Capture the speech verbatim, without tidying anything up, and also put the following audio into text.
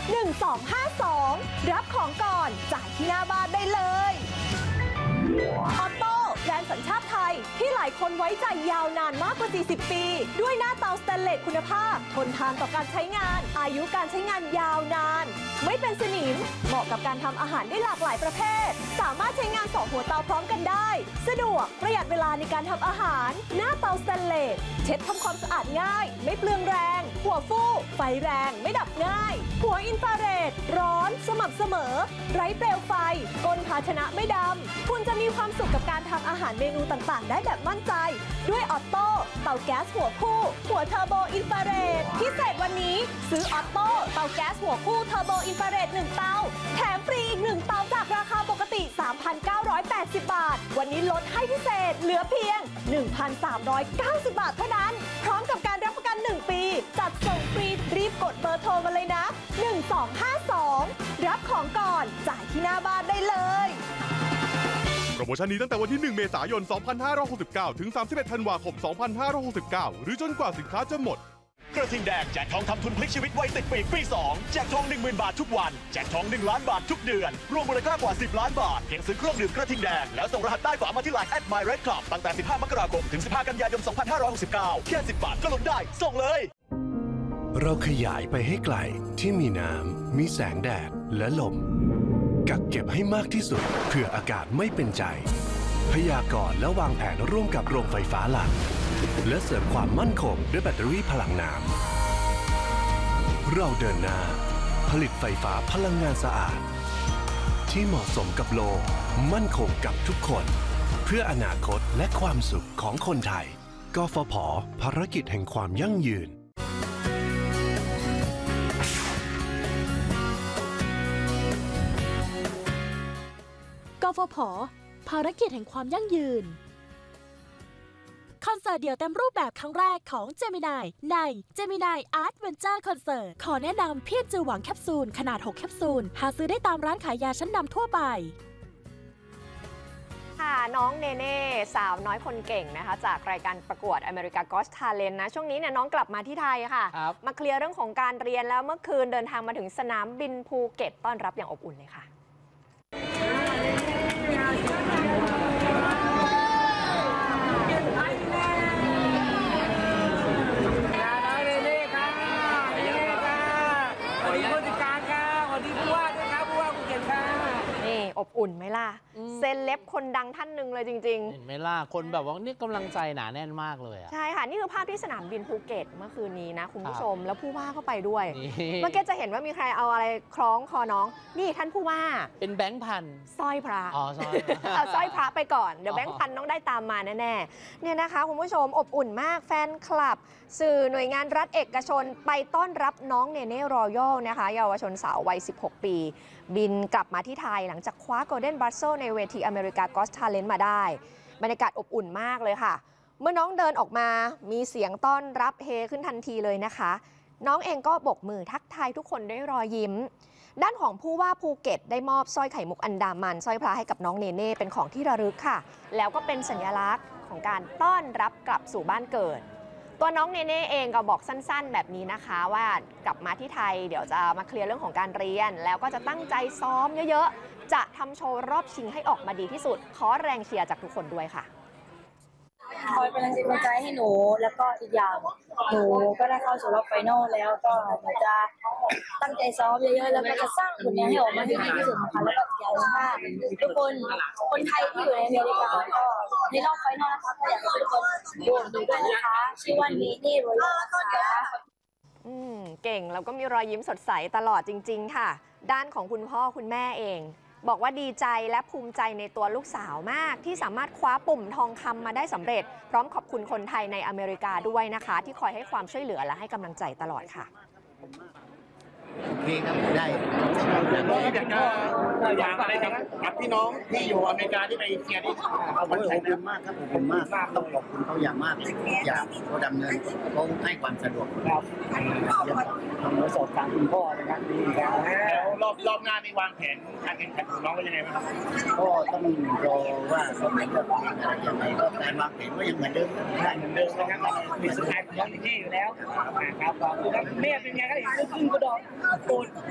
หนึ่งสองห้าสองรับของก่อนจ่ายที่หน้าบ้านได้เลยออโต้แบรนด์สัญชาติไทยที่หลายคนไว้ใจยาวนานมากกว่าสี่สิบปีด้วยหน้าเตาสแตนเลสคุณภาพทนทานต่อการใช้งานอายุการใช้งานยาวนานไม่เป็นสนิมเหมาะกับการทำอาหารได้หลากหลายประเภทสามารถใช้งานสองหัวเตาพร้อมกันได้สะดวกประหยัดเวลาในการทำอาหารหน้าเตาสแตนเลสเช็ดทำความสะอาดง่ายไม่เปลืองแรงหัวฟูไฟแรงไม่ดับง่ายหัวอินฟราเรดร้อนสม่ำเสมอไร้เปลวไฟก้นภาชนะไม่ดำคุณจะมีความสุขกับการทำอาหารเมนูต่างๆได้แบบมั่นใจด้วยออโต้เตาแก๊สหัวคู่หัวเทอร์โบอินฟราเรดพิเศษวันนี้ซื้อออโต้เตาแก๊สหัวคู่เทอร์โบอินฟราเรดหนึ่งเตาแถมฟรีอีกหนึ่งเตาจากราคาปกติ สามพันเก้าร้อยแปดสิบ บาทวันนี้ลดให้พิเศษเหลือเพียง หนึ่งพันสามร้อยเก้าสิบ บาทเท่านั้นพร้อมกับการรับประกันหนึ่งปีจัดส่งฟรีรีบกดเบอร์โทรมาเลยนะหนึ่งสองห้าสองรับของก่อนจ่ายที่หน้าบ้านได้เลยโปรโมชั่นนี้ตั้งแต่วันที่หนึ่งเมษายนสองพันห้าร้อยหกสิบเก้าถึงสามสิบเอ็ดธันวาคมสองพันห้าร้อยหกสิบเก้าหรือจนกว่าสินค้าจะหมดกระทิงแดงแจกทองคำทุนพลิกชีวิตไว้ติดปีกปีสองแจกทอง หนึ่งหมื่น บาททุกวันแจกทองหนึ่งล้านบาททุกเดือนรวมมูลค่ากว่าสิบล้านบาทเพียงซื้อเครื่องดื่มกระทิงแดงแล้วส่งรหัสใต้ฝามาที่ไลน์ แอท มาย เรด คลับ ตั้งแต่สิบห้ามกราคมถึงสิบห้ากันยายนสองพันห้าร้อยหกสิบเก้าแค่สิบบาทก็ลุ้นได้ส่งเลยเราขยายไปให้ไกลที่มีน้ำมีแสงแดดและลมกักเก็บให้มากที่สุดเพื่ออากาศไม่เป็นใจพยากรณ์และวางแผนร่วมกับโรงไฟฟ้าหลักและเสริมความมั่นคงด้วยแบตเตอรี่พลังน้ำเราเดินหน้าผลิตไฟฟ้าพลังงานสะอาดที่เหมาะสมกับโลกมั่นคงกับทุกคนเพื่ออนาคตและความสุขของคนไทยกฟผ.ภารกิจแห่งความยั่งยืนกฟผ.ภารกิจแห่งความยั่งยืนคอนเสิร์ตเดี่ยวเต็มรูปแบบครั้งแรกของ Gemini ใน Gemini Art Venture Concert ขอแนะนำเพียรจือหวังแคปซูลขนาดหกแคปซูลหาซื้อได้ตามร้านขายยาชั้นนำทั่วไปค่ะน้องเนเน่สาวน้อยคนเก่งนะคะจากรายการประกวด America Got Talent นะช่วงนี้เนี่ยน้องกลับมาที่ไทยค่ะมาเคลียร์เรื่องของการเรียนแล้วเมื่อคืนเดินทางมาถึงสนามบินภูเก็ตต้อนรับอย่างอบอุ่นเลยค่ะอบอุ่นไหมล่ะเซเลบคนดังท่านหนึ่งเลยจริงๆเห็นไหมล่ะคนแบบว่านี่กำลังใจหนาแน่นมากเลยอ่ะใช่ค่ะนี่คือภาพที่สนามบินภูเก็ตเมื่อคืนนี้นะคุณผู้ชมแล้วผู้ว่าก็ไปด้วยเมื่อกี้จะเห็นว่ามีใครเอาอะไรคล้องคอน้องนี่ท่านผู้ว่าเป็นแบงค์พันสร้อยพระอ๋อสร้อยเอาสร้อยพระไปก่อนเดี๋ยวแบงค์พันต้องได้ตามมาแน่ๆเนี่ยนะคะคุณผู้ชมอบอุ่นมากแฟนคลับสื่อหน่วยงานรัฐเอกชนไปต้อนรับน้องเนเน่รอยัลนะคะเยาวชนสาววัยสิบหกปีบินกลับมาที่ไทยหลังจากคว้า Golden Buzzer ในเวที America Got Talent มาได้บรรยากาศอบอุ่นมากเลยค่ะเมื่อน้องเดินออกมามีเสียงต้อนรับเฮขึ้นทันทีเลยนะคะน้องเองก็โบกมือทักทายทุกคนด้วยรอยยิ้มด้านของผู้ว่าภูเก็ตได้มอบสร้อยไข่มุกอันดามันสร้อยพระให้กับน้องเนเน่เป็นของที่ระลึกค่ะแล้วก็เป็นสัญลักษณ์ของการต้อนรับกลับสู่บ้านเกิดตัวน้องเนเน่เองก็บอกสั้นๆแบบนี้นะคะว่ากลับมาที่ไทยเดี๋ยวจะมาเคลียร์เรื่องของการเรียนแล้วก็จะตั้งใจซ้อมเยอะๆจะทำโชว์รอบชิงให้ออกมาดีที่สุดขอแรงเชียร์จากทุกคนด้วยค่ะคอยเป็นกำลังใจให้หนูแล้วก็อีกอย่างหนูก็ได้เข้าสู่รอบไฟนอลแล้วก็หนูจะตั้งใจซ้อมเยอะๆแล้วก็จะสร้างผลงานให้ออกมาให้ดีที่สุดนะคะแล้วก็อีกอย่างว่าทุกคนคนไทยที่อยู่ในอเมริกาก็ในรอบไฟนอลนะคะก็อยากให้ทุกคนโหวตหนูด้วยนะคะชื่อว่าเนเน่โรยัลนะคะอืมเก่งแล้วก็มีรอยยิ้มสดใสตลอดจริงๆค่ะด้านของคุณพ่อคุณแม่เองบอกว่าดีใจและภูมิใจในตัวลูกสาวมากที่สามารถคว้าปุ่มทองคำมาได้สำเร็จพร้อมขอบคุณคนไทยในอเมริกาด้วยนะคะที่คอยให้ความช่วยเหลือและให้กำลังใจตลอดค่ะโอเคครับได้อยากจะอยากอะไรกับพี่น้องที่อยู่อเมริกาที่ไปเชียร์ที่เอาวันแข่งมากครับผมมากต้องขอบคุณเขาอย่างมากอยากเขาดำเนินเขาให้ความสะดวกครับทำประสบการณ์คุณพ่อนะครับดีครับแล้วรอบรอบหน้ามีวางแผนการแข่งขันของน้องเป็นยังไงบ้างครับก็ต้องรอว่าเขาจะเลือกเพลงอะไรยังไงก็การวางแผนก็ยังเหมือนเดิมได้เหมือนเดิมนะครับมีสุดท้ายของที่อยู่แล้วครับขอบคุณครับแม่เป็นไงครับอีกครึ่งกระดองโอน